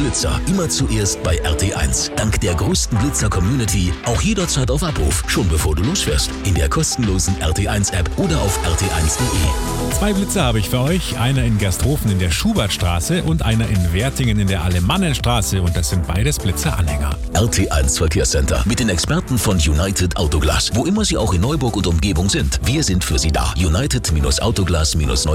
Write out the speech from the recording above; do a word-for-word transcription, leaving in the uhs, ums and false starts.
Blitzer immer zuerst bei R T eins. Dank der größten Blitzer-Community auch jederzeit auf Abruf, schon bevor du losfährst. In der kostenlosen R T eins App oder auf r t eins punkt de. Zwei Blitzer habe ich für euch. Einer in Gersthofen in der Schubertstraße und einer in Wertingen in der Alemannenstraße. Und das sind beides Blitzer-Anhänger. R T eins Verkehrscenter mit den Experten von United Autoglas. Wo immer sie auch in Neuburg und Umgebung sind. Wir sind für sie da. United-Autoglas-